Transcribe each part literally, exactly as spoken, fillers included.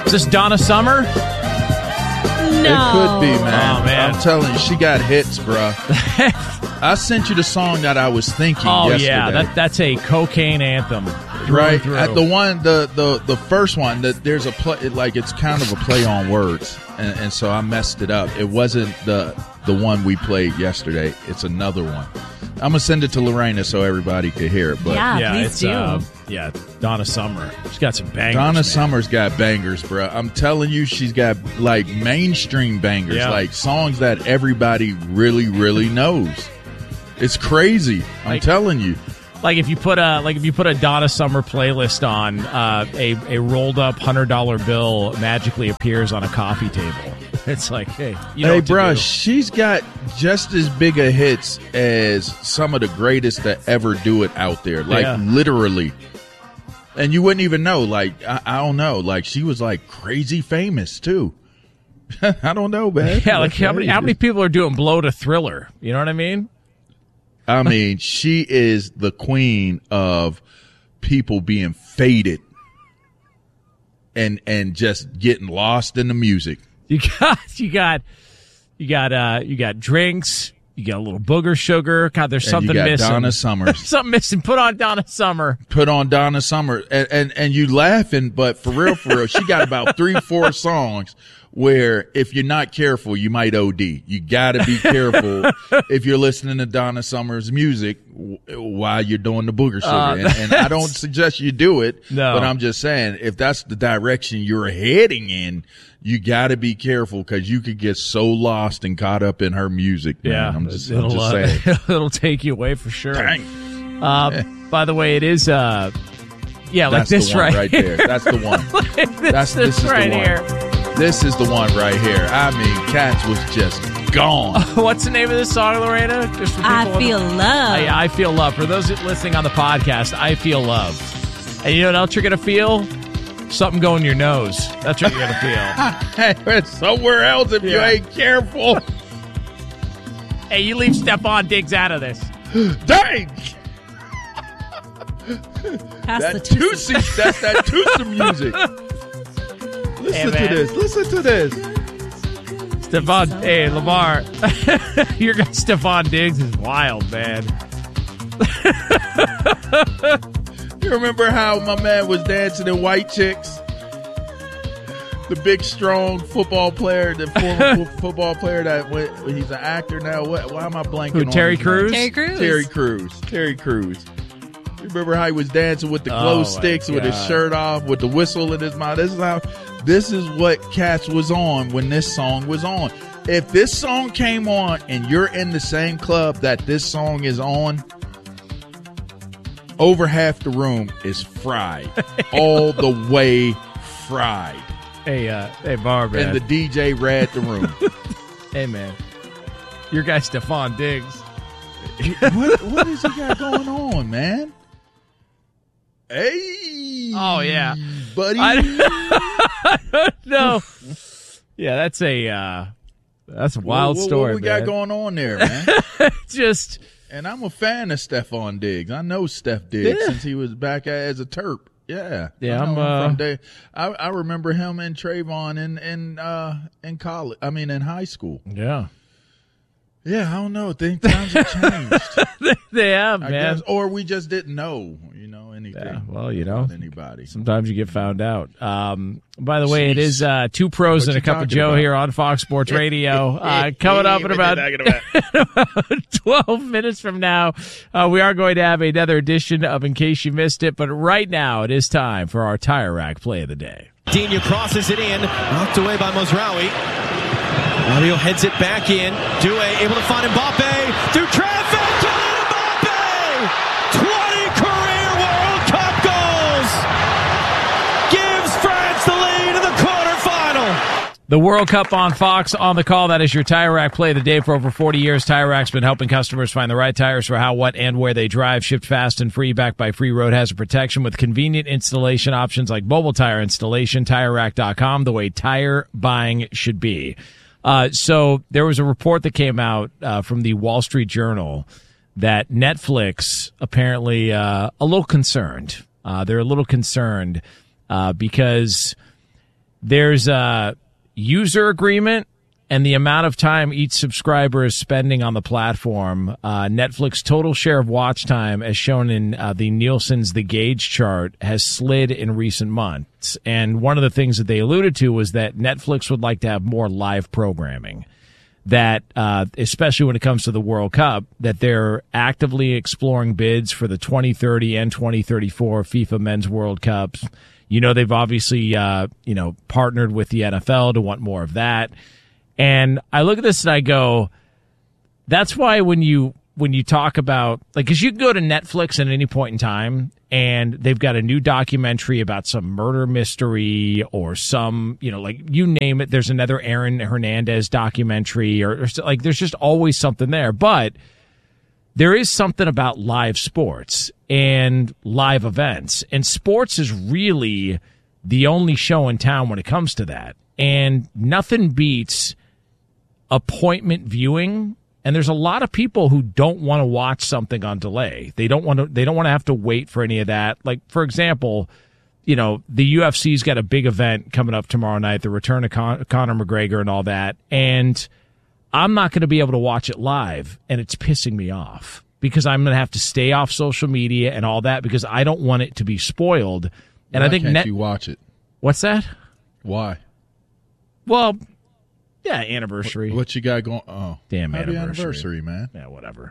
Is this Donna Summer? No. It could be, man. Oh, man. I'm telling you, she got hits, bro. I sent you the song that I was thinking Oh, yesterday. yeah. That, that's a cocaine anthem. Through right. and through. At the one, the, the, the first one, that there's a play, it, like it's kind of a play on words, and, and so I messed it up. It wasn't the the one we played yesterday. It's another one. I'm gonna send it to Lorena so everybody could hear it. But Yeah, yeah, please it's, do. Uh, yeah, Donna Summer. She's got some bangers. Donna man. Summer's got bangers, bro. I'm telling you, she's got like mainstream bangers, Yeah. like songs that everybody really, really knows. It's crazy. I'm Like- telling you. Like if you put a like if you put a Donna Summer playlist on, uh, a a rolled up hundred dollar bill magically appears on a coffee table. It's like, hey, you know Hey, what to bro, do. she's got just as big a hits as some of the greatest that ever do it out there. Like, Yeah. literally. And you wouldn't even know. Like, I, I don't know. Like, she was, like, crazy famous, too. I don't know, man. Yeah, like how many how many people are doing Blow to Thriller? You know what I mean? I mean, she is the queen of people being faded and and just getting lost in the music. You got you got you got uh you got drinks. You got a little booger sugar. God, there's And something you got missing. Donna Summers. something missing. Put on Donna Summer. Put on Donna Summer, and, and and you laughing, but for real, for real, she got about three, four songs where if you're not careful, you might O D. You got to be careful if you're listening to Donna Summer's music w- while you're doing the booger sugar. Uh, and, and I don't suggest you do it, No. but I'm just saying if that's the direction you're heading in, you got to be careful because you could get so lost and caught up in her music. Man. Yeah, I'm just, I'm it'll just uh, saying. it'll take you away for sure. Dang. Uh, by the way, it is uh, yeah, like That's this the one right, right here. there. That's the one. this, That's this this is right the one. here. This is the one right here. I mean, Cats was just gone. What's the name of this song, Lorena? Just for people I on feel the- love. I, I feel love. For those listening on the podcast, I feel love. And you know what else you're gonna feel? Something going in your nose. That's what you're gonna feel. It's somewhere else if you Yeah. ain't careful. Hey, you leave Stephon Diggs out of this. Dang! Pass the That Tootsie. Tootsie, that's that Tootsie music. Listen man. to this. Listen to this. Stephon, hey Lamar, your guy Stephon Diggs is wild, man. You remember how my man was dancing in White Chicks? The big, strong football player, the former fo- football player that went, he's an actor now. What? Why am I blanking Who, on Terry his name? Crews? Terry Crews. Terry Crews. Terry Crews. You remember how he was dancing with the glow Oh, my sticks with his God. shirt off, with the whistle in his mouth? This is how. This is what Cats was on when this song was on. If this song came on and you're in the same club that this song is on, over half the room is fried, all the way fried, Hey, uh, hey, Bar, man. and the D J read the room. hey, man. Your guy Stephon Diggs. what what is he got going on, man? Hey, Oh, yeah. buddy. I no. Yeah, that's a uh, that's a wild what, what, story. What we man. got going on there, man? Just And I'm a fan of Stephon Diggs. I know Steph Diggs Yeah. since he was back as a Terp. Yeah, Yeah, I know I'm, him uh, from day. I, I remember him and Trayvon in in uh, in college. I mean, in high school. yeah, Yeah, I don't know. Things times have changed. they have, I man. guess, or we just didn't know, you know, anything. Yeah, well, you know, about anybody. sometimes you get found out. Um, by the way, it Jeez. is uh, two pros What and a you cup of talking Joe about? here on Fox Sports Radio. Uh, coming up in about twelve minutes from now, uh, we are going to have another edition of In Case You Missed It. But right now, it is time for our Tire Rack Play of the Day. Dino crosses it in, knocked away by Mozraoui. Mario heads it back in. Due able to find Mbappe through traffic. Kylian Mbappe! twenty career World Cup goals! Gives France the lead in the quarterfinal. The World Cup on Fox on the call. That is your Tire Rack Play of the Day. For over forty years, Tire Rack's been helping customers find the right tires for how, what, and where they drive. Shipped fast and free, backed by free road hazard protection with convenient installation options like mobile tire installation. Tire Rack dot com, the way tire buying should be. Uh, so there was a report that came out uh, from the Wall Street Journal that Netflix apparently uh, a little concerned. Uh, they're a little concerned uh, because there's a user agreement and the amount of time each subscriber is spending on the platform. Uh, Netflix total share of watch time, as shown in uh, the Nielsen's The Gauge chart, has slid in recent months. And one of the things that they alluded to was that Netflix would like to have more live programming. That, uh, especially when it comes to the World Cup, that they're actively exploring bids for the twenty thirty and twenty thirty-four FIFA Men's World Cups. You know, they've obviously, uh, you know, partnered with the N F L to want more of that. And I look at this and I go, that's why when you when you talk about, like, because you can go to Netflix at any point in time and they've got a new documentary about some murder mystery or some, you know, like, you name it. There's another Aaron Hernandez documentary or, or like, there's just always something there. But there is something about live sports and live events. And sports is really the only show in town when it comes to that. And nothing beats appointment viewing. And there's a lot of people who don't want to watch something on delay. They don't want to, they don't want to have to wait for any of that. Like, for example, you know, the U F C's got a big event coming up tomorrow night, the return of Con- Conor McGregor and all that. And I'm not going to be able to watch it live. And it's pissing me off because I'm going to have to stay off social media and all that because I don't want it to be spoiled. And Why I think can't net- you watch it? What's that? Why? Well, yeah, anniversary. What, what you got going? Oh, Damn happy anniversary. anniversary, man. Yeah, whatever.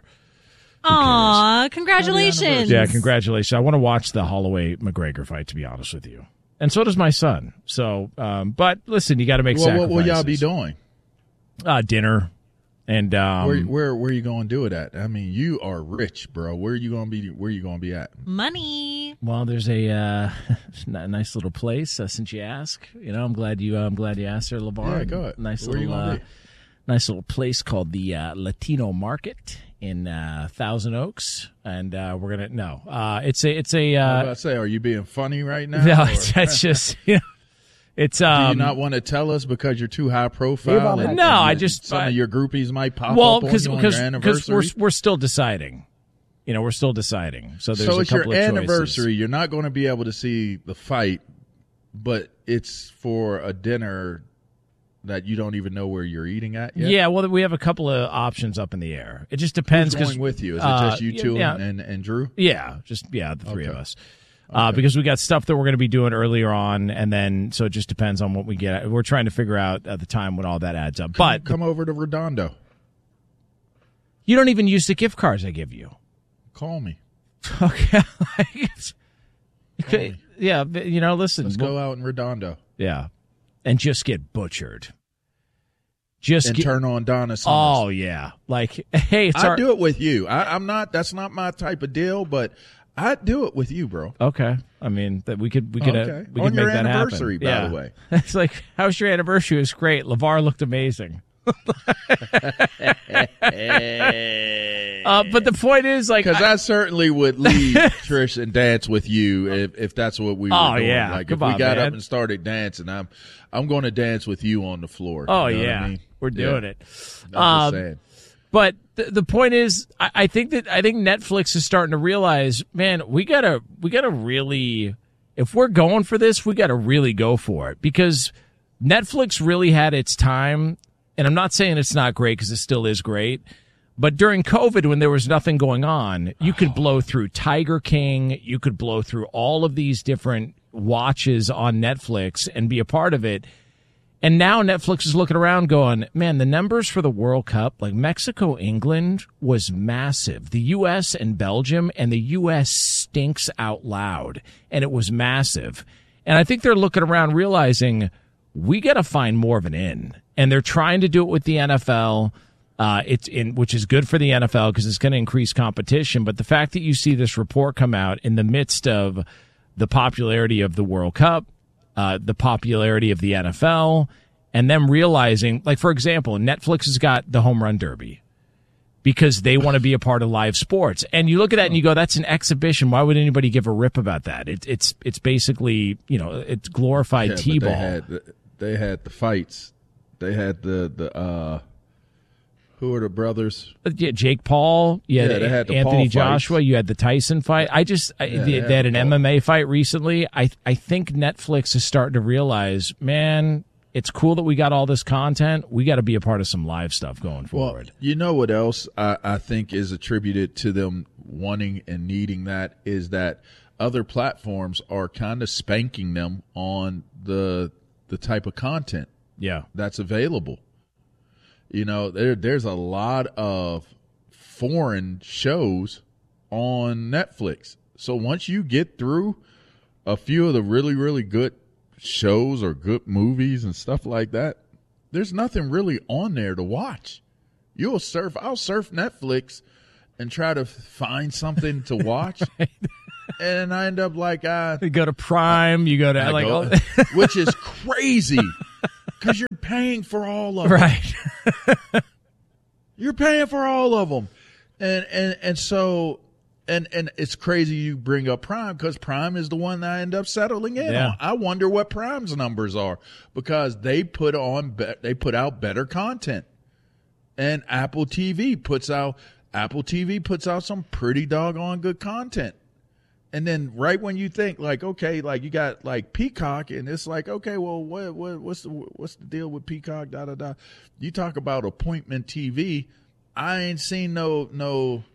Aw, congratulations. Yeah, congratulations. I want to watch the Holloway McGregor fight, to be honest with you. And so does my son. So, um, but listen, you got to make Well, sacrifices. what will y'all be doing? Uh, dinner. And um, where where where you going to do it at? I mean, you are rich, bro. Where are you going to be? Where are you going to be at? Money. Well, there's a uh, nice little place. Uh, since you ask, you know, I'm glad you. Uh, I'm glad you asked there, LeVar. Yeah, go ahead. Nice Where little, you gonna uh, be? nice little place called the uh, Latino Market in uh, Thousand Oaks, and uh, we're gonna no. Uh, it's a it's a. I was Uh, about to say, are you being funny right now? no, or- it's, it's just you know, it's Do um. you not want to tell us because you're too high profile? and- No, and I you- just- some I- of your groupies might pop well, up on because you on because your because we're anniversary. we're still deciding. You know, we're still deciding. So there's So a it's your couple of choices. anniversary. You're not going to be able to see the fight, but it's for a dinner that you don't even know where you're eating at yet. Yeah, well, we have a couple of options up in the air. It just depends. Who's 'cause, going with you? Is it uh, just you two yeah, and, and, and Drew? Yeah, just yeah, the three of Okay. us. Uh, Okay. because we got stuff that we're going to be doing earlier on, and then so it just depends on what we get. We're trying to figure out at the time when all that adds up. But Come over to Redondo. you don't even use the gift cards I give you. Call me. Okay. okay. me. Yeah, but, you know, listen. Let's we'll- go out in Redondo Yeah, and just get butchered. Just and get, turn on Donna Summers. Oh yeah, like hey, it's I our do it with you. I, I'm not. That's not my type of deal, but I do it with you, bro. okay. I mean that we could we could uh, Okay. we On could your make that anniversary, happen. by yeah. the way. It's like, how's your anniversary? It was great. LeVar looked amazing. uh, but the point is, like, Because I- I, certainly would leave Trish and dance with you if, if that's what we were Oh, doing. yeah. Like Come if we on, got man. up and started dancing, I'm I'm going to dance with you on the floor. oh You know what yeah, I mean? we're doing Yeah. it. I'm Um, just saying. But the, the point is, I, I think that I think Netflix is starting to realize, man, we gotta we gotta really, if we're going for this, we gotta really go for it, because Netflix really had its time, and I'm not saying it's not great because it still is great. But during COVID, when there was nothing going on, you could blow through Tiger King, you could blow through all of these different watches on Netflix and be a part of it. And now Netflix is looking around going, man, the numbers for the World Cup, like Mexico, England was massive. The U S and Belgium, and the U S stinks out loud. And it was massive. And I think they're looking around realizing we got to find more of an in. And they're trying to do it with the N F L, uh, it's in, which is good for the N F L because it's going to increase competition. But the fact that you see this report come out in the midst of the popularity of the World Cup, Uh, the popularity of the N F L, and them realizing, like, for example, Netflix has got the Home Run Derby because they want to be a part of live sports. And you look at that and you go, that's an exhibition. Why would anybody give a rip about that? It, it's it's basically, you know, it's glorified Yeah, but T-ball. They had, the, they had the fights. They had the the uh, Who are the brothers? Uh, yeah, Jake Paul. You had, Yeah, they had the Anthony Paul Joshua. fights. You had the Tyson fight. I just I, Yeah, they, they they had an had M M A fight recently. I I think Netflix is starting to realize, man, it's cool that we got all this content. We got to be a part of some live stuff going forward. Well, you know what else I, I think is attributed to them wanting and needing that is that other platforms are kind of spanking them on the the type of content Yeah. that's available. You know, there there's a lot of foreign shows on Netflix. So once you get through a few of the really, really good shows or good movies and stuff like that, there's nothing really on there to watch. You'll surf, I'll surf Netflix and try to find something to watch. And I end up like, uh, You go to Prime. You go to I like, go- oh, which is crazy because you're paying for all of them. right. You're paying for all of them. And, and, and so, and, and it's crazy you bring up Prime because Prime is the one that I end up settling in Yeah. on. I wonder what Prime's numbers are because they put on, be- they put out better content. And Apple T V puts out, Apple T V puts out some pretty doggone good content. And then right when you think like, okay, like you got like Peacock and it's like, okay, well, what, what, what's the, what's the deal with Peacock? Da, da, da. You talk about appointment T V. I ain't seen no, no,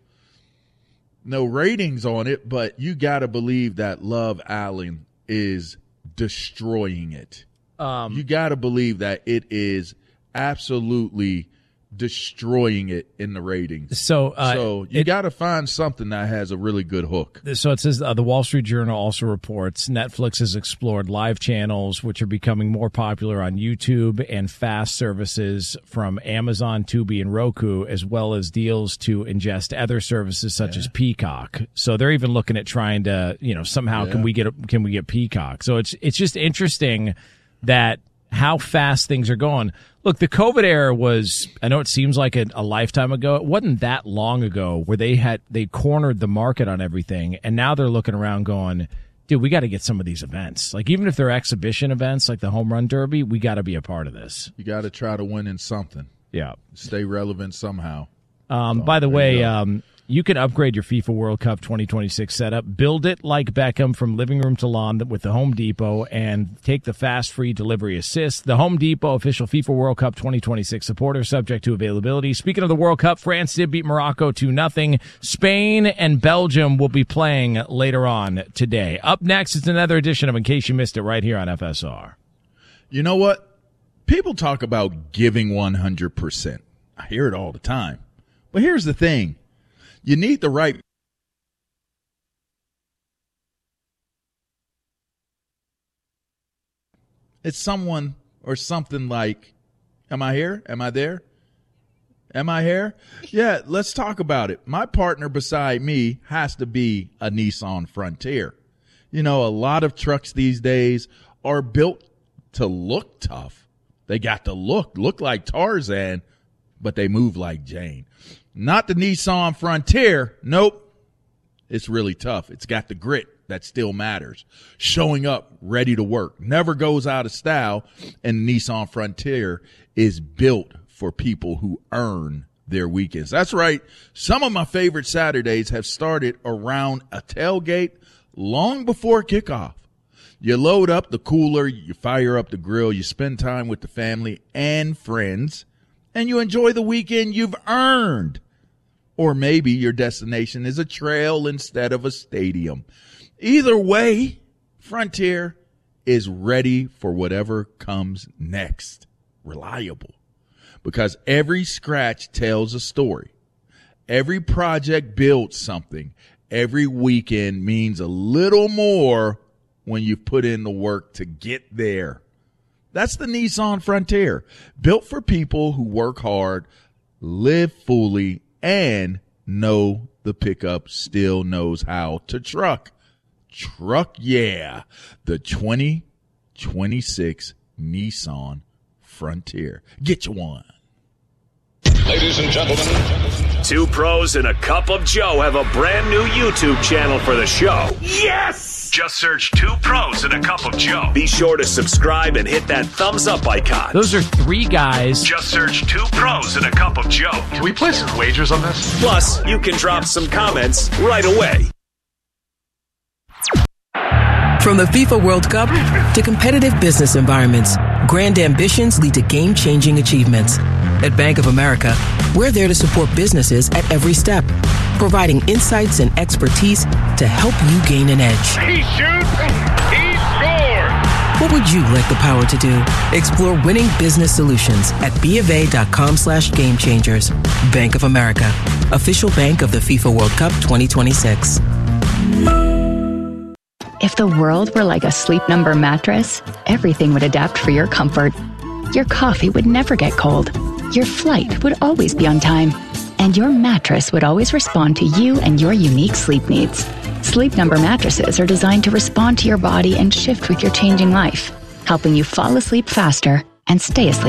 no ratings on it, but you got to believe that Love Island is destroying it. Um, You got to believe that it is absolutely destroying it in the ratings. so, uh, so you it- got to find something that has a really good hook. So it says uh, the Wall Street Journal also reports Netflix has explored live channels, which are becoming more popular on YouTube and fast services from Amazon, Tubi, and Roku, as well as deals to ingest other services such as Peacock. So they're even looking at trying to, you know, somehow can Yeah. we get a, can we get Peacock? So it's it's just interesting that how fast things are going. Look, the COVID era was, I know it seems like a, a lifetime ago. It wasn't that long ago where they had, they cornered the market on everything. And now they're looking around going, dude, we got to get some of these events. Like, even if they're exhibition events like the Home Run Derby, we got to be a part of this. You got to try to win in something. Yeah. Stay relevant somehow. Um, by the there way, you go. um, you can upgrade your FIFA World Cup twenty twenty-six setup. Build it like Beckham from living room to lawn with the Home Depot and take the fast free delivery assist. The Home Depot official FIFA World Cup twenty twenty-six supporter, subject to availability. Speaking of the World Cup, France did beat Morocco two nothing. Spain and Belgium will be playing later on today. Up next, it's another edition of In Case You Missed It right here on F S R. You know what? People talk about giving one hundred percent. I hear it all the time. But here's the thing. You need the right It's someone or something like, am I here? Am I there? Am I here? Yeah, let's talk about it. My partner beside me has to be a Nissan Frontier. You know, a lot of trucks these days are built to look tough. They got the look, look like Tarzan, but they move like Jane. Not the Nissan Frontier. Nope. It's really tough. It's got the grit that still matters. Showing up, ready to work. Never goes out of style. And Nissan Frontier is built for people who earn their weekends. That's right. Some of my favorite Saturdays have started around a tailgate long before kickoff. You load up the cooler, you fire up the grill, you spend time with the family and friends, and you enjoy the weekend you've earned. Or maybe your destination is a trail instead of a stadium. Either way, Frontier is ready for whatever comes next. Reliable. Because every scratch tells a story. Every project builds something. Every weekend means a little more when you put in the work to get there. That's the Nissan Frontier, built for people who work hard, live fully, and know the pickup still knows how to truck. Truck, yeah. The twenty twenty-six Nissan Frontier. Get you one. Ladies and gentlemen, Two pros and a cup of Joe have a brand new YouTube channel for the show. Yes! Just search Two Pros and a Cup of Joe. Be sure to subscribe and hit that thumbs up icon. Those are three guys. Just search Two Pros and a Cup of Joe. Can we place some wagers on this? Plus, you can drop some comments right away. From the FIFA World Cup to competitive business environments, grand ambitions lead to game-changing achievements. At Bank of America, we're there to support businesses at every step, providing insights and expertise to help you gain an edge. He shoots, he scores! What would you like the power to do? Explore winning business solutions at BofA.com slash game changers. Bank of America, official bank of the FIFA World Cup twenty twenty-six. If the world were like a Sleep Number mattress, everything would adapt for your comfort. Your coffee would never get cold. Your flight would always be on time. And your mattress would always respond to you and your unique sleep needs. Sleep Number mattresses are designed to respond to your body and shift with your changing life, helping you fall asleep faster and stay asleep